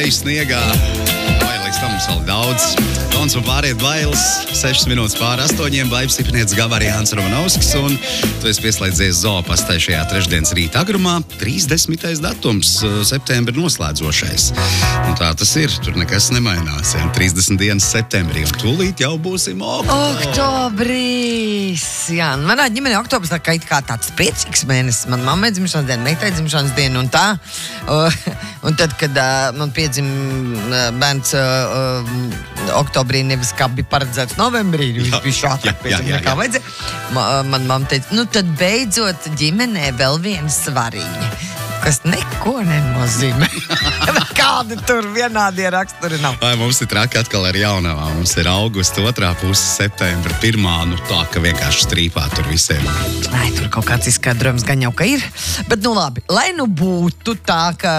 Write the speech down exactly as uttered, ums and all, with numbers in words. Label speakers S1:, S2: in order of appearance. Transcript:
S1: Sniegā, vai līdz tam mums vēl daudz. Dons un pāriet bailes, sešas minūtes pāri astoņiem, Baibs Stipnieks Gavari Jānis Romanovskis, un tu esi pieslēdzies Zoopastai šajā trešdienas rīta agrumā, trīsdesmitais datums, septembra noslēdzošais. Un tā tas ir, tur nekas nemainās, ja? trīsdesmit dienas septembrī, un tūlīt jau būsim oktobris.
S2: Oktobris! Jā, manā ģimenē oktobris tā kā, it kā tāds priecīgs mēnesis. Man mammai dzimšanas diena, meitai dzimšanas diena un tā. Un tad, kad uh, man piedzima bērns uh, uh, oktobrī, nevis kā bija paredzēts novembrī, viņš bija šātrāk piedzima nekā vajadzēja. Ma, man mamma teica, nu tad beidzot ģimenē vēl viena svariņa, kas neko nenozīmē. Kādi tur vienādie raksturi nav.
S1: Vai mums ir traki atkal ar jaunavā? Mums ir augusta otrā puse, septembra pirmā, nu tā, ka vienkārši strīpā tur visiem.
S2: Ai, tur kaut kāds izskaidrojums gan jau ka ir. Bet nu labi, lai nu būtu tā, ka